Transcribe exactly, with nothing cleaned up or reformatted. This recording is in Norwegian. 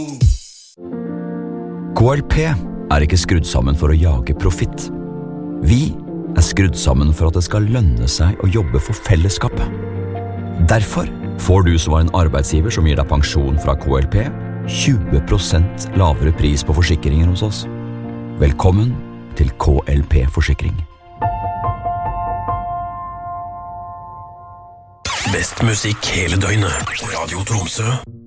K L P er ikke skrudd sammen for å jage profitt. Vi er skrudd sammen for at det skal lønne seg å jobbe for fellesskapet. Derfor får du som var en arbeidsgiver som gir deg pensjon fra K L P, tjue prosent lavere pris på forsikringer hos oss. Velkommen til K L P Forsikring. Best musikk hele døgnet. Radio Tromsø.